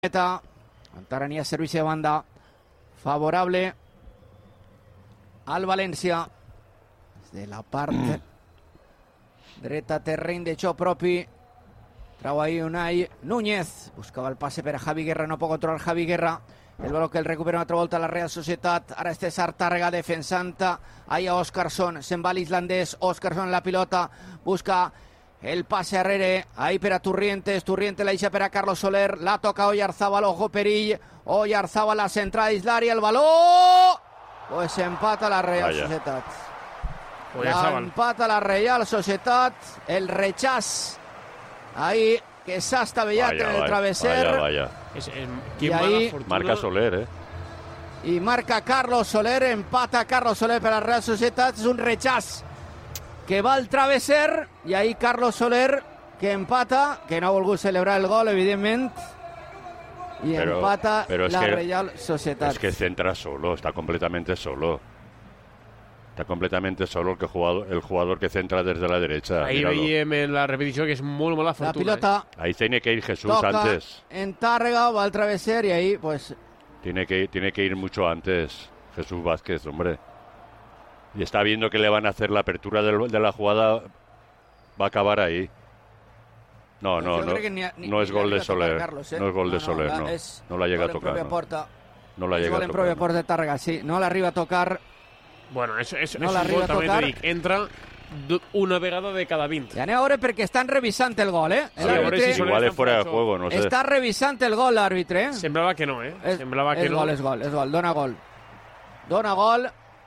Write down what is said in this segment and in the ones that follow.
Antarania, servicio de banda favorable al València. Des de la part dreta, terreny de joc propi. Trau ahí Unai Núñez. Buscava el passe per a Javi Guerra, no pot controlar Javi Guerra. El baló que el recupera una altra volta a la Real Societat. Ara este César Tàrrega defensant ahí a Óscarsson. Se'n va l'islandès. Óscarsson en la pilota. Busca el pase arrere. Ahí per a Turrientes. Turrientes la deixa per a Carlos Soler. La toca Oyarzábal. Ojo perill. Oyarzábal la centrada dins l'àrea. El baló. Pues empata la Real Societat. Empata la Real Societat. El rechaz ahí que s'ha estavellat en el travesser. Vaya. Y ahí marca Soler, y marca Carlos Soler, empata Carlos Soler per la Real Societat. És un rechaz que va al travesser y ahí Carlos Soler que empata, que no ha volgut celebrar el gol, evidentment, y empata la Real Societat. Es que centra solo, está completamente solo. Está completamente solo el jugador que centra desde la derecha. Ahí veiem en la repetició que és molt mala fortuna. La pilota. Ahí tiene que ir Jesús toca antes. En Tàrrega, va al travesser y ahí pues... Tiene que ir mucho antes Jesús Vázquez, hombre. Y está viendo que le van a hacer la apertura de la jugada. Va a acabar ahí. No es gol de Soler. Carlos, No es gol de Soler, no. No la llega a tocar. No la llega a tocar. En pròpia porta de Tàrrega, sí. No l'arriba a tocar. Bueno, és no un gol, també t'ho dic. Entra una vegada de cada 20. Ja anem a veure perquè estan revisant el gol, Sí, igual és fora de juego, no sé. Està revisant el gol l'àrbitre. Semblava que no, Semblava que no. És gol. Dona gol.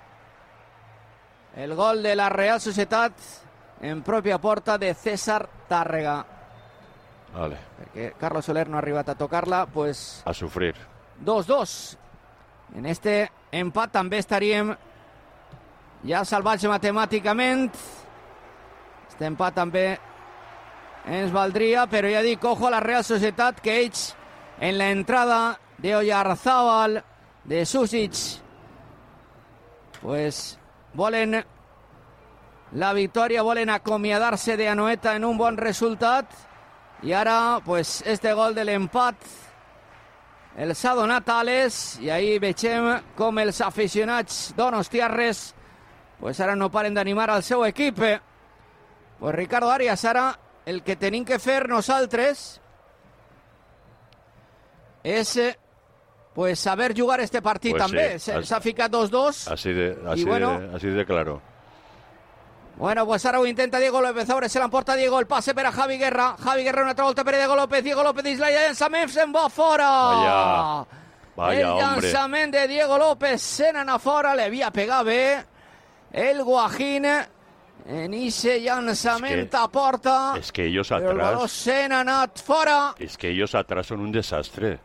El gol de la Real Societat en pròpia porta de César Tàrrega. Vale. Perquè Carlos Soler no ha arribat a tocar-la, pues... A sufrir. 2-2. En este empat també estaríem ja salvats matemàticament. Este empat també ens valdria, però ja dic, ojo a la Real Societat, que ells en la entrada de Oyarzábal, de Susic, pues volen la victòria, volen acomiadar-se de Anoeta en un bon resultat, i ara pues este gol de l'empat els ha donat ales, i ahí vegem com els aficionats donostiarres pues ara no paren d'animar al seu equip. Pues Ricardo Arias, ara el que tenim que fer nosaltres és pues saber jugar este partit pues també. Sí, s'ha ficat 2-2. Así de claro. Bueno, pues ahora ho intenta Diego López. Ahora se l'emporta Diego. El passe per a Javi Guerra. Javi Guerra una altra volta per a Diego López. Diego López dins la llançament se'n va fora. Vaya, el llançament de Diego López se n'anà fora. Le havia pegat bé el Guajín en ese llançament a porta. Es que ellos atrás... El baló se n'ha anat fora. Es que ellos atrás son un desastre.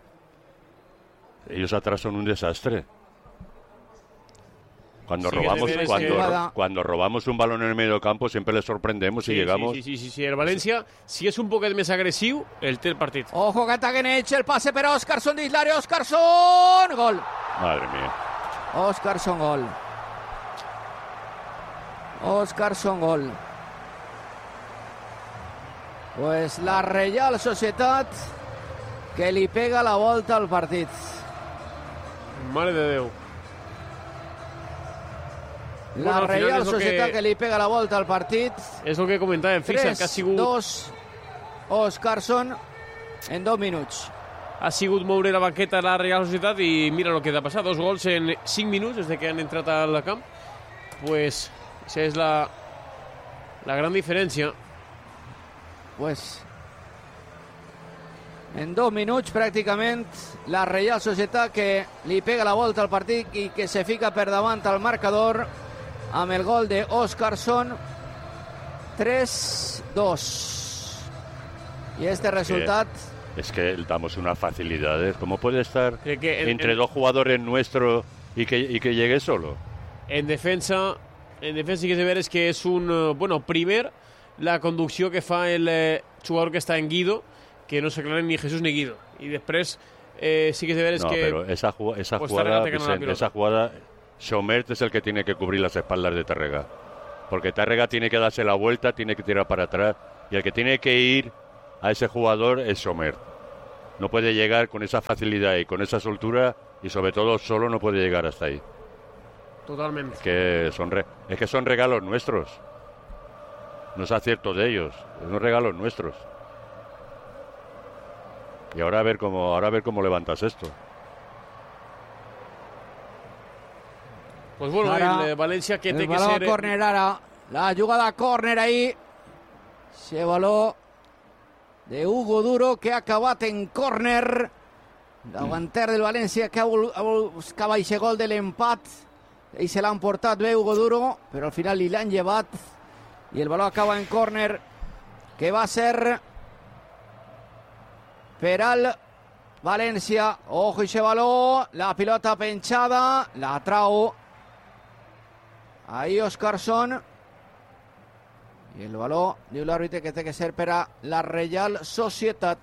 Cuando robamos un balón en el medio campo siempre les sorprendemos y llegamos... Sí. El València, si és un poquet més agressiu, el té el partit. Ojo que ataquen ells, el passe per a Óscarsson dins l'àrea. Óscarsson! Gol! Madre mía. Óscarsson, gol. Pues la Real Societat que li pega la volta al partit. Mare de Déu. La Real Societat que li pega la volta al partit. És el que comentàvem, fixa que ha sigut... 3-2 Óscarsson en 2 minuts. Ha sigut moure la banqueta a la Real Societat i mira el que ha passat. 2 gols en 5 minuts des que han entrat al camp. Pues esa és la gran diferència. Pues en 2 minuts pràcticament la Real Societat que li pega la volta al partit i que se fica per davant al marcador amb el gol de Óscarsson. 3-2. Y este resultat... Es que damos unas facilidades. ¿Cómo puede estar entre dos jugadores nuestros y que llegue solo? En defensa sí que és de veres que és un... primer, la conducció que fa el jugador que està en Guido, que no s'aclaren ni Jesús ni Guido. I després sí que és de veres que... No, pero esa jugada, Somert es el que tiene que cubrir las espaldas de Tàrrega. Porque Tàrrega tiene que darse la vuelta, tiene que tirar para atrás. Y el que tiene que ir a ese jugador es Somert. No puede llegar con esa facilidad y con esa soltura, y sobre todo solo no puede llegar hasta ahí. Totalmente. Es que son regalos nuestros. No es acierto de ellos, son regalos nuestros. Y ahora a ver cómo levantas esto. Pues bueno, el Valencia que el tiene que balón ser... córner ara. La jugada córner ahí. Se baló de Hugo Duro, que ha acabat en córner. Davanter del València, que buscava aquest gol de l'empat. I se l'han portat bé Hugo Duro, però al final li l'han llevat. I el baló acaba en córner, que va ser per al València. Ojo ese baló, la pilota penjada, la trau ahí Óscarson. I el baló, diu l'àrbitre, que té que ser per a la Reial Societat.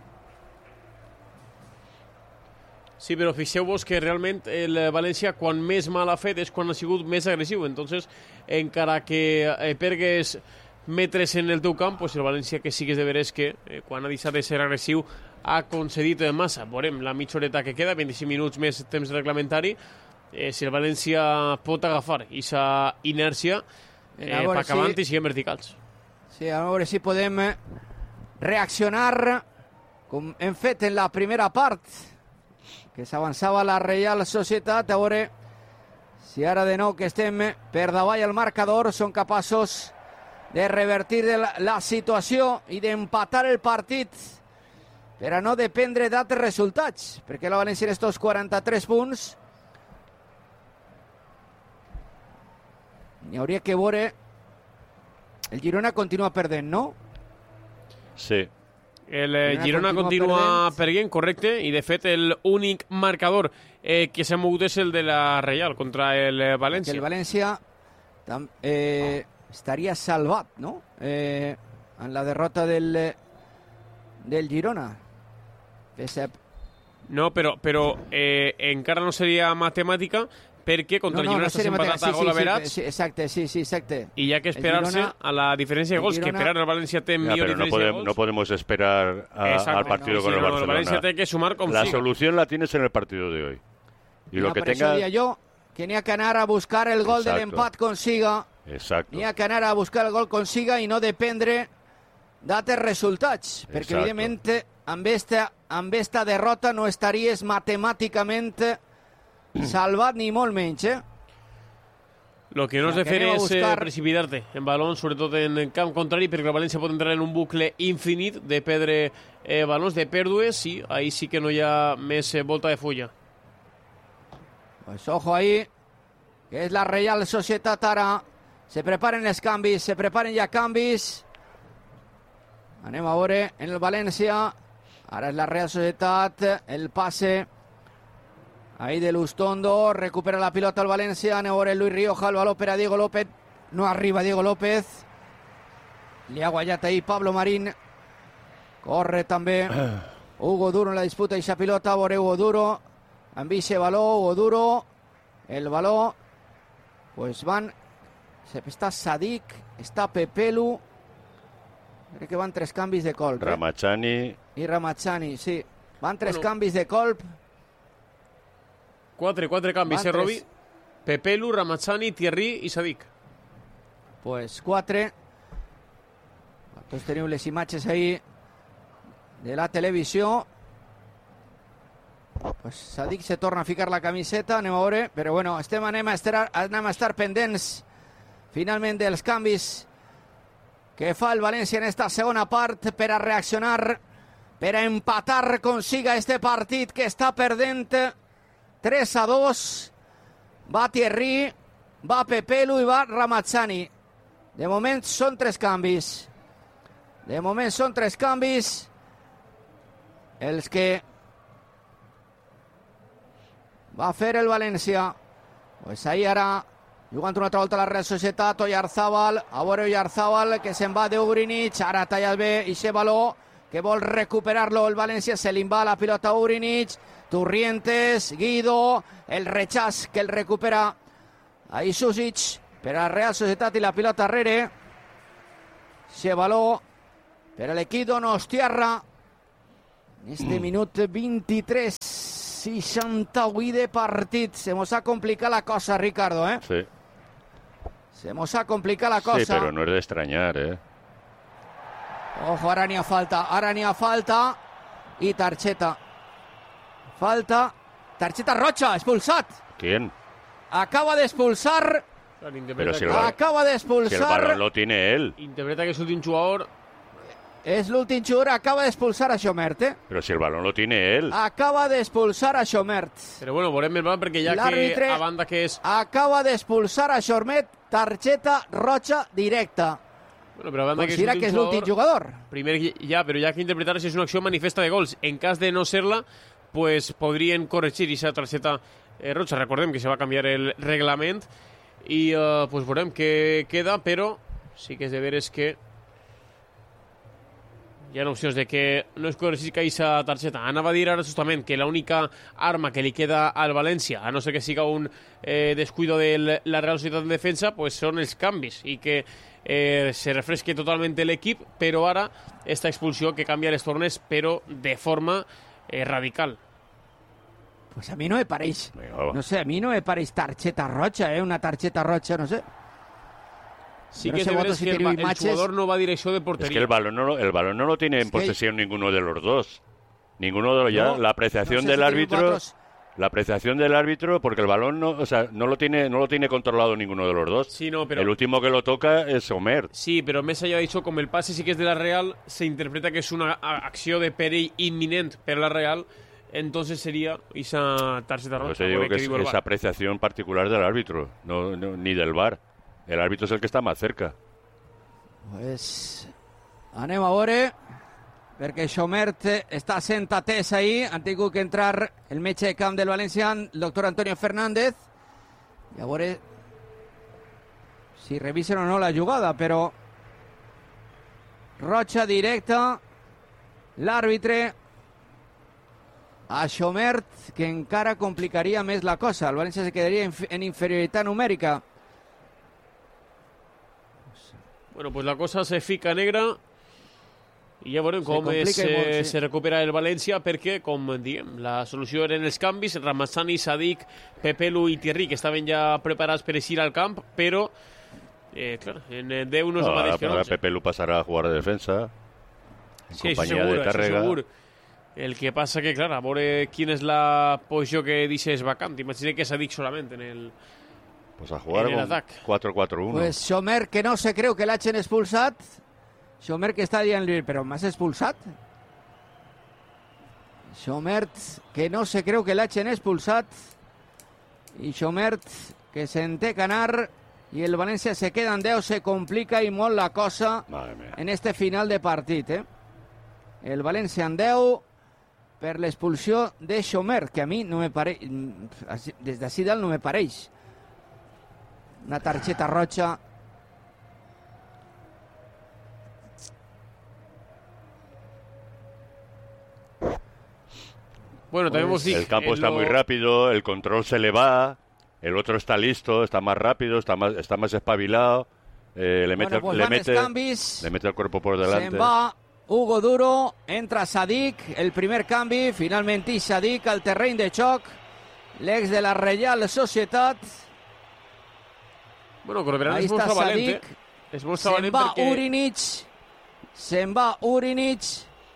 Sí, però fixeu-vos que realment el València quan més mal ha fet és quan ha sigut més agressiu. Entonces, encara que pergues metres en el teu camp, pues el València que sí que és de veres que quan ha deixat de ser agressiu ha concedit massa. Veurem la mitja horeta que queda, 25 minuts més temps reglamentari, si el València pot agafar aquesta inèrcia per acabant i siguem verticals. Sí, a veure si podem reaccionar com hem fet en la primera part, que s'avançava la Reial Societat. A veure si ara de nou que estem per davall el marcador són capaços de revertir la situació i d'empatar el partit per a no dependre d'altres resultats, perquè la València en estos 43 punts n'hi hauria que veure. El Girona continua perdent, no? Sí. El Girona continua perdent, correcte, i de fet l'únic marcador que s'ha mogut és el de la Reial contra el València. Que el València estaria salvat, no? En la derrota del Girona. No, però encara no seria matemàtica, perquè contra el Girona s'ha empatat a gol averats. Sí, exacte. I hi ha que esperar-se a la diferència de gols, que per ara el València té millor diferència de gols. No podemos esperar al partido con el Barcelona. El València té que sumar com la siga. solución la tienes en el partido de hoy. Y lo que per això deia jo que n'hi ha que anar a buscar el gol de l'empat con siga. Exacto. N'hi ha que anar a buscar el gol con siga i no dependre d'altres resultats, perquè evidentment amb esta derrota no estaries matemàticament salvat ni molt menys, Lo que no has de fer és precipitar-te en balons, sobretot en camp contrari, perquè el València pot entrar en un bucle infinit de perdre balons, de pèrdues, i ahí sí que no hi ha més volta de fulla. Pues ojo ahí, que és la Reial Societat ara. Se preparen els canvis, se preparen ja canvis. Anem a veure en el València. Ara és la Real Societat, el passe ahí de Lustondo, recupera la pilota el València. Anem a veure Luis Rioja, el baló per a Diego López. No arriba Diego López. Li ha guanyat ahí Pablo Marín. Corre també Hugo Duro en la disputa i esa pilota. A veure Hugo Duro. Amb ese baló, Hugo Duro. El baló. Pues van... Està Sadik, està Pepelu. Crec que van 3 canvis de colp. Ramachani. I Ramachani, sí. Van 3 canvis de colp. 4 canvis, Robi? Pepelu, Ramachani, Thierry i Sadik. Pues 4. Tots teniu les imatges ahí de la televisió. Pues Sadik se torna a ficar la camiseta, anem a veure, però bueno, anem a estar pendents finalment dels canvis que fa el València en esta segona part per a reaccionar, per a empatar consiga este partit que està perdent 3-2. Va Thierry, va Pepelu i va Ramachani. De moment són 3 canvis. Els que va fer el València. Pues ahí ara, jugant una altra volta a la Real Societat, Oyarzábal, a veure Oyarzábal, que se'n va d'Ugrinic, ara talla bé ixe baló, que vol recuperar-lo el València, se li va la pilota a Ugrinic, Turrientes, Guido, el rechaç que el recupera ahí Susic, per a la Real Societat i la pilota arrere, ixe baló per a l'equip d'Donostiarra, En este minut 23, 68 de partit. Se mos ha complicat la cosa, Ricardo, ¿eh? Sí. Se mos ha complicado la cosa. Sí, pero no es de extrañar, ¿eh? Ojo, ara n'hi ha falta. I targeta. Falta. Targeta roja, expulsat. ¿Quién? Acaba de expulsar. Pero si Acaba de expulsar. Si el balón lo tiene él. Interpreta que es l'últim jugador. És l'últim jugador, acaba d'expulsar a Xomert, ¿eh? Pero si el balón lo tiene él. Acaba d'expulsar a Xomert. Però bueno, veurem el balón perquè ja que L'àrbitre a banda que és... acaba d'expulsar a Xomert, targeta roja directa. Bueno, però a banda Considera que és l'últim jugador. Primer ja, però ja que interpretar si és una acció manifesta de gols. En cas de no ser-la, pues podrien corregir esa targeta roja. Recordem que se va a canviar el reglament i pues veurem què queda, però sí que és de veres que hi ha opcions de que no es corregisca aquesta targeta. Anava a dir ara justament que l'única arma que li queda al València, a no ser que siga un descuido de la Real Societat en defensa, pues són els canvis i que se refresque totalment l'equip, però ara esta expulsió que canvia les tornes, però de forma radical. Pues a mi no me pareix. Venga, No sé, a mi no me pareix targeta roja, una targeta roja, no sé. Sí No que sé es de veres vosaltres si que teniu el imatges. jugador no va a direcció de Es portería. que el balón no lo tiene en Es que- posesión ninguno de los dos. Ninguno de los ya. No, La apreciación no sé del si árbitro. teniu vosaltres- La apreciación del árbitro, porque el balón no lo tiene controlado ninguno de los dos. Sí, no, pero... El último que lo toca es Omer. Sí, pero més allà d'això, com el passe sí que és de la Real, se interpreta que és una acció de perill imminent per la Real, entonces sería esa tarjeta Yo roja. te digo veure que què es, diu el es VAR. apreciación particular del árbitro, ni del VAR. El árbitro es el que está más cerca. Pues anem a veure, perquè Xomert està sent atès ahir. Han tingut que entrar el metge de camp del València, el doctor Antonio Fernández. I a veure si revisen o no la jugada, però roja directa, l'àrbitre a Xomert, que encara complicaria més la cosa. El València se quedaria en inferioritat numèrica. Bueno, pues la cosa se fica negra i ja veurem com complica i molt, sí. se recupera el València, perquè, com diem, la solució eren els canvis, Ramazzani, Sadik, Pepelu i Thierry, que estaven ja preparats per eixir al camp, però, clar, en 10 no és el mateix que en Ahora 11. Pepe Lu pasará a jugar de defensa. En Sí, això compañía segur, de això Tárrega. segur. El que passa que, clar, a veure quina és la posició que deixes vacant. Imagina que Sadik solament en el... Pues a jugar en el con atac. 4-4-1. Pues Xomert, que no se creu que l'hagin expulsat. Xomert que està dient, però m'has expulsat? Xomert, que no se creu que l'hagin expulsat. I Xomert, que se'n té que anar. I el València se queda en 10, se complica i molt la cosa Madre mía. en este final de partit, eh? El València en 10 per l'expulsió de Xomert, que a mi no me pareix, des d'ací dalt no me pareix. Una targeta roja. Bueno, també vos dic... El campo en está lo- muy rápido, el control se le va, el otro está listo, está más rápido, está más espabilado, le mete, Bueno, pues le van els mete, canvis. le mete el cuerpo por delante. Se'n va Hugo Duro, entra Sadik, el primer canvi, finalment i Sadik al terreny de xoc, l'ex de la Reial Societat. Bueno, Corberán Ahí és molt està valent, Sadik. És molt Se'n valent va perquè... Urinic, se'n va Urinic.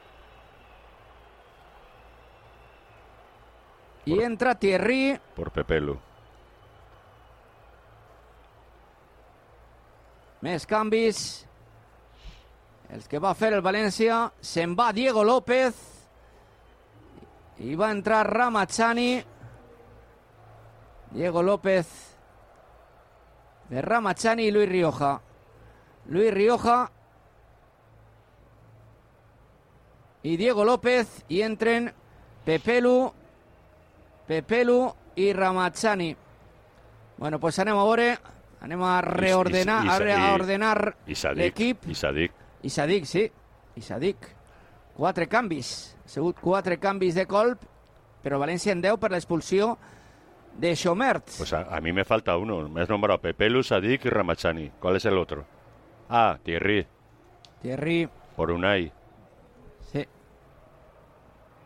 I entra Thierry. Por Pepelu. Més canvis. Els que va fer el València. Se'n va Diego López. I va entrar Ramazzani. Diego López de Ramazzani i Luis Rioja. Luis Rioja i Diego López. I entren Pepelu i Ramazzani. Bueno, pues anem a veure. Anem a reordenar, a ordenar Y Sadik. l'equip. Y Sadik. I Sadik, sí. I Sadik. 4 canvis. Ha sigut 4 canvis de colp, però València en 10 per l'expulsió de Xomert. Pues a mí me falta uno. Me has nombrado Pepelu, Sadik y Ramazzani. ¿Cuál es el otro? Ah, Thierry. Thierry, Por Unai. sí.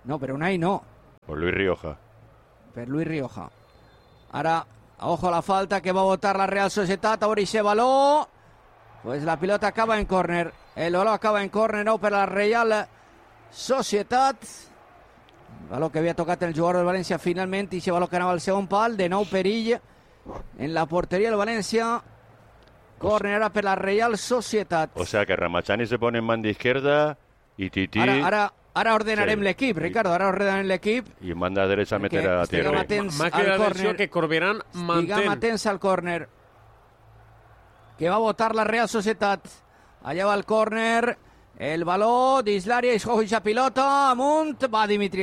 No, per Unai no. Por Luis Rioja. Per Luis Rioja. Ara, ojo a la falta que va a botar la Real Societat. Ahora ese balón. Pues la pilota acaba en córner. El balón acaba en córner, no, per la Real Societat. El balón que havia tocat el jugador del València finalment, i ese balón que anava al segon pal, de nou perill en la portería del Valencia. Córner ara per la Real Societat. O sea que Ramachani se pone en banda izquierda y Tití... Ara ordenarem Sí. l'equip, Ricardo, ara ordenarem l'equip. Y manda a derecha a meter a estiguem Thierry. atents M'ha al cridat l'atenció córner. que Corberán Estiguem mantén. atents al córner que va a votar la Real Societat. Allà va el córner, el baló dins l'àrea, i la pilota amunt, va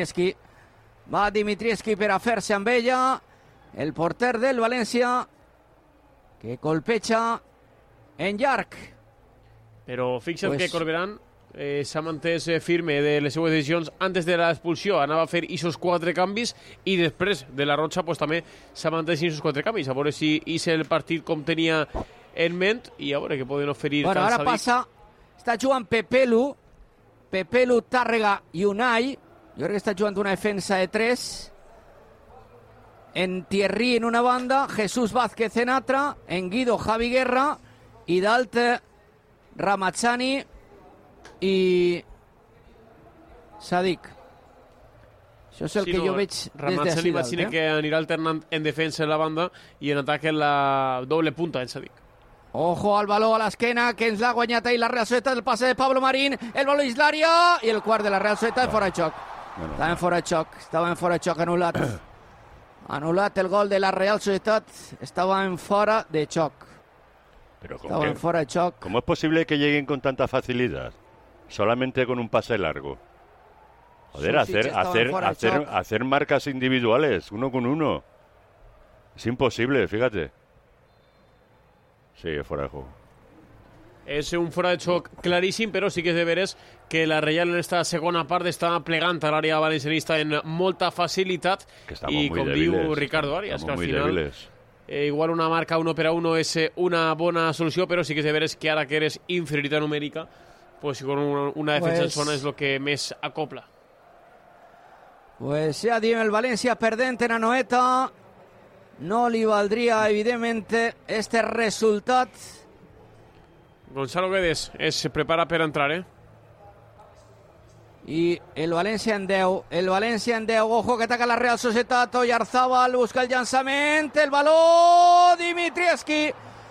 Dimitrievski per a fer-se amb ella, el porter del València que colpeja en llarg. Però fixa't Pues- que Corberán s'ha mantès firme de les seues decisions antes de l'expulsió. Anava a fer aquests 4 canvis i després de la Roja pues, també s'ha mantès aquests 4 canvis. A veure si és el partit com tenia en ment i a veure què poden oferir. Bueno, ara passa, està jugant Pepelu, Tàrrega i Unai. Jo crec que està jugant una defensa de 3. En Thierry en una banda, Jesús Vázquez en altra, en Guido Javi Guerra i dalt Ramachani i Sadik. Això és el que jo veig des Ramachani d'ací imagina dalt. que anirà alternant en defensa en la banda i en atac en la doble punta en Sadik. Ojo al baló a l'esquena, que ens l'ha guanyat ahir la Real Societat, el passe de Pablo Marín, el baló és l'àrea i el quart de la Real Societat fora de xoc. Estava en fora de xoc, anul·lat. Anul·lat el gol de la Real Societat, estava en fora de xoc. Pero ¿con Estaba qué? en fora de xoc. ¿Cómo es posible que lleguen con tanta facilidad? Solamente con un pase largo. Joder, Susic estaba en fuera de choc. hacer marcas individuales, uno con uno. Es imposible, fíjate. Sí, fuera de juego. És un fora de xoc claríssim, però sí que és de veres que la Real en esta segona part està plegant a l'àrea valencianista en molta facilitat Que estamos i muy com débiles, diu Ricardo Arias, que estamos al muy final débiles. igual una marca 1 per a 1 és una bona solució, però sí que és de veres que ara que eres inferioritat numèrica, pues con una defensa en zona és el que més acopla. Pues ja diem, el València perdent en Anoeta. No li valdria, evidentment, este resultat. Gonzalo Guedes es prepara per entrar, I el València en 10, ojo que ataca la Real Societat, Oyarzábal busca el llançament, el baló, Dimitrievski,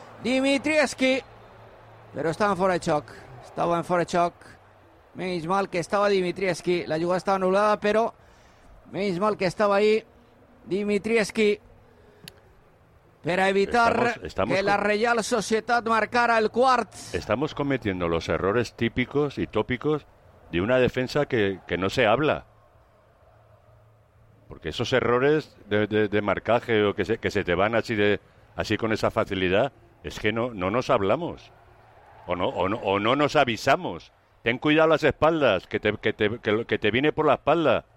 però estava en fora de xoc, menys mal que estava Dimitrievski, la jugada estava anul·lada, però menys mal que estava ahí Dimitrievski, per a evitar estamos que la Real Societat marcara el quart. Estamos cometiendo los errores típicos y tópicos de una defensa que no se habla. Porque esos errores de marcaje o que se te van así con esa facilidad, es que no nos hablamos. O no nos avisamos. Ten cuidado las espaldas, que te viene por la espalda.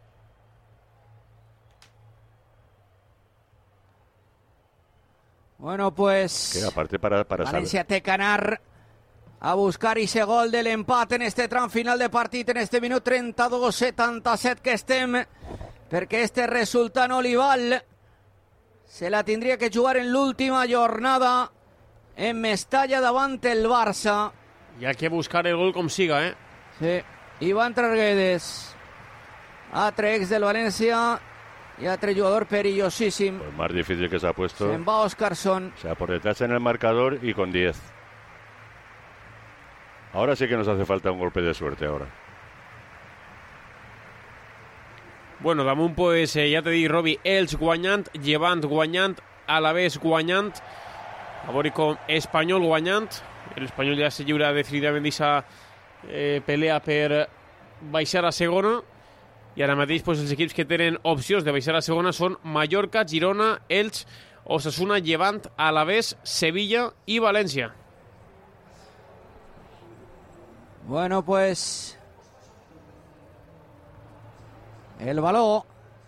Bueno, pues Que aparte para València saber. té que anar a buscar ese gol de l'empat en este tram final de partit, en este minut 32-77 que estem, perquè este resultat no li val. Se la tindria que jugar en l'última jornada en Mestalla davant el Barça. Hi ha que buscar el gol com siga, Sí, i va entrar Guedes, altre ex del València i altre jugador perillosíssim. Pues más difícil que se ha puesto. Se'n va Óscarson. O sea, por detrás en el marcador y con 10. Ahora sí que nos hace falta un golpe de suerte ahora. Bueno, damunt, pues, ja t'he dit, Robi, Elx guanyant, Llevant guanyant, Alavés guanyant, a veure com Espanyol guanyant. L'Espanyol ja se lliura definitivament d'aquesta pelea per baixar a segona. I ara mateix pues, els equips que tenen opcions de baixar a segona són Mallorca, Girona, Elx, Osasuna, Llevant, Alavés, Sevilla i València. Bueno, pues el baló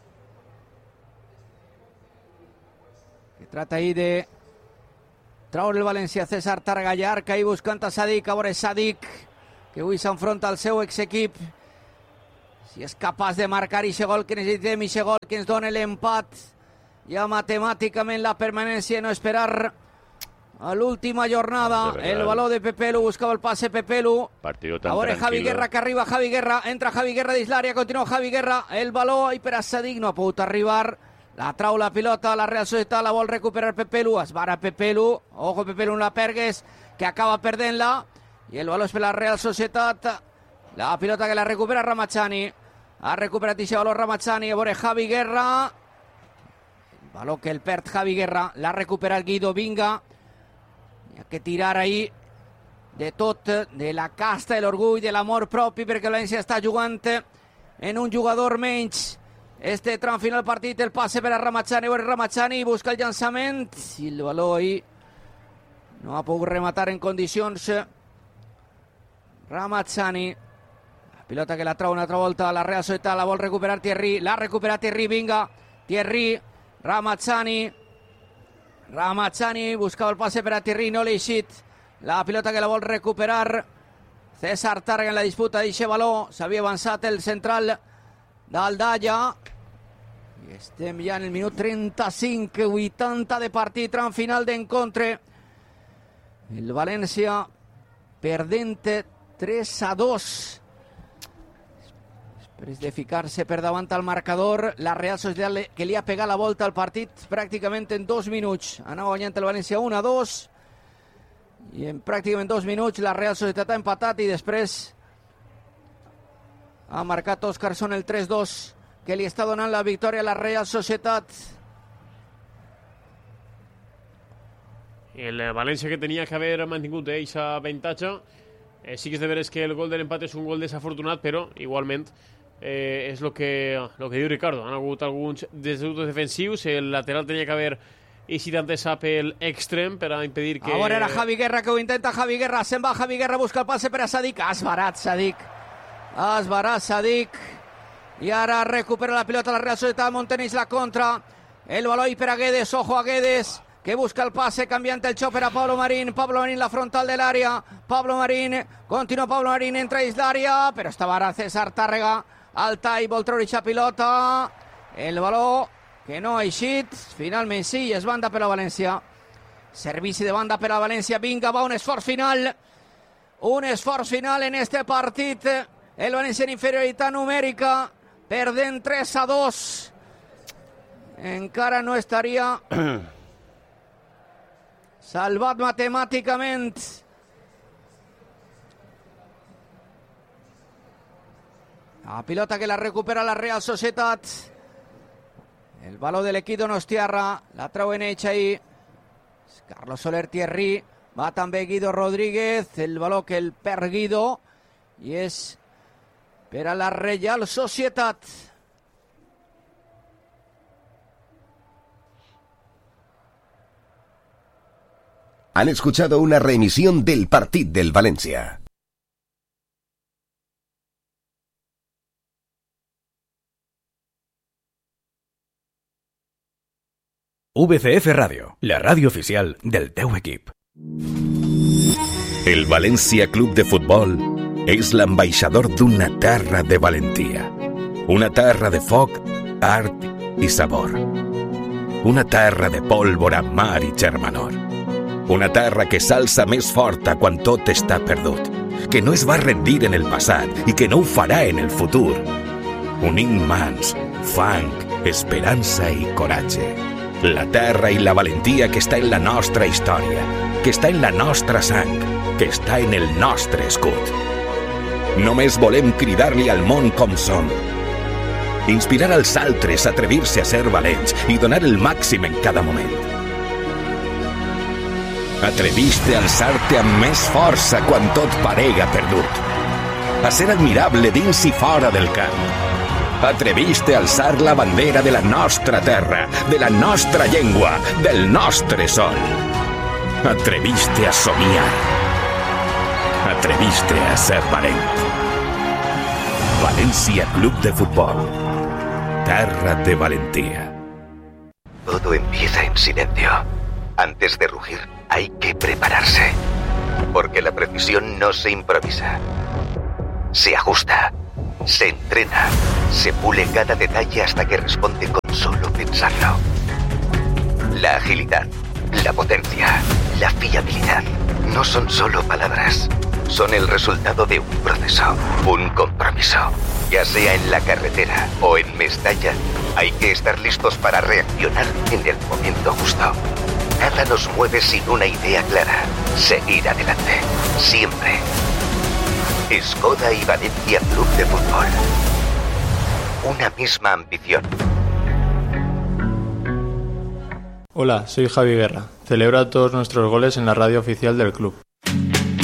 que trata ahí de traure el València, César Targallar, que ahí buscant a Sadik, a veure Sadik, que avui s'enfronta al seu exequip. si és capaç de marcar i gol que necessitem, i gol que ens dona l'empat, ja matemàticament la permanència, no esperar a l'última jornada. El baló de Pepelu, buscava el passe Pepelu. Ahora Javi Guerra, que arriba Javi Guerra, entra Javi Guerra dins l'àrea, continua Javi Guerra, el baló, i per a Sadik no ha pogut arribar, la trau la pilota, la Real Societat la vol recuperar Pepelu, es vara Pepelu, ojo Pepelu, no la pergues, que acaba perdent-la, i el baló és per la Real Societat, la pilota que la recupera Ramazani, ha recuperat aquest baló Ramazani, a veure Javi Guerra, el baló que el perd Javi Guerra, l'ha recuperat Guido Vinga, hi ha que tirar ahí de tot, de la casta, de l'orgull, de l'amor propi, perquè el València està jugant en un jugador menys. Este tram final del partit, el passe per a Ramazani, Ramazani busca el llançament, i el baló ahí no ha pogut rematar en condicions Ramazani. La pilota que la trau una altra volta, la Real Societat la vol recuperar Thierry, l'ha recuperat Thierry, vinga, Thierry, Ramazani, buscava el passe per a Thierry, no l'ha eixit, la pilota que la vol recuperar César Tàrrega en la disputa d'eixe baló, s'havia avançat el central d'Aldaya, i estem ja en el minut 35, 80 de partit, tram final d'encontre, el València perdent 3-2, després de ficar-se per davant al marcador, la Real Societat que li ha pegat la volta al partit pràcticament en 2 minuts. Anava guanyant el València 1-2 i en pràcticament 2 minuts la Real Societat ha empatat i després ha marcat Óscarson el 3-2 que li està donant la victòria a la Real Societat. El València, que tenia que haver mantingut aquest avantatge, sí que és de veres que el gol de l'empat és un gol desafortunat, però igualment és el que diu Ricardo. Han hagut alguns desdeutos defensius, el lateral tenia que haver eixit antesa pel extrem per a impedir que... Ara era Javi Guerra, que ho intenta Javi Guerra, se'n va Javi Guerra, busca el passe per a Sadik, ha esbarat Sadik, i ara recupera la pilota la Real Societat, Monteneix la contra, el baló i per a Guedes, ojo a Guedes, que busca el pase, cambiant el xoc per a Pablo Marín, la frontal de l'àrea, Pablo Marín, continua Pablo Marín, entra dins l'àrea, però estava ara César Tàrrega, alta i vol treure aquesta pilota, el baló que no ha eixit, finalment sí, és banda per a València, servici de banda per a València, vinga, va un esforç final en este partit, el València en inferioritat numèrica, perdent 3-2, encara no estaria salvat matemàticament. La pilota que la recupera la Real Societat. El baló de l'equip donostiarra. La trauen ells ahí. Carlos Soler Thierry. Va també Guido Rodríguez. El baló que el perd Guido. I és per a la Real Societat. Han escuchado una reemisión del Partit del Valencia. VCF Radio, la radio oficial del teu equip. El València Club de Futbol és l'ambaixador d'una terra de valentia. Una terra de foc, art i sabor. Una terra de pólvora, mar i germanor. Una terra que s'alça més forta quan tot està perdut, que no es va rendir en el passat i que no ho farà en el futur. Unint mans, fang, esperança i coratge. La terra i la valentia que està en la nostra història, que està en la nostra sang, que està en el nostre escut. Només volem cridar-li al món com som. Inspirar als altres a atrevir-se a ser valents i donar el màxim en cada moment. Atreviste a alçar-te amb més força quan tot parega perdut. A ser admirable dins i fora del camp. Atreviste a alçar la bandera de la nostra terra, de la nostra llengua, del nostre sol. Atreviste a somiar. Atreviste a ser valent. València Club de Futbol. Terra de valentía. Todo empieza en silencio. Antes de rugir, hay que prepararse. Porque la precisión no se improvisa. Se ajusta. Se entrena, se pule cada detalle hasta que responde con solo pensarlo. La agilidad, la potencia, la fiabilidad no son solo palabras. Son el resultado de un proceso, un compromiso. Ya sea en la carretera o en Mestalla, hay que estar listos para reaccionar en el momento justo. Nada nos mueve sin una idea clara. Seguir adelante. Siempre. Skoda y Valencia Club de Fútbol. Una misma ambición. Hola, soy Javi Guerra. Celebro a todos nuestros goles en la radio oficial del club.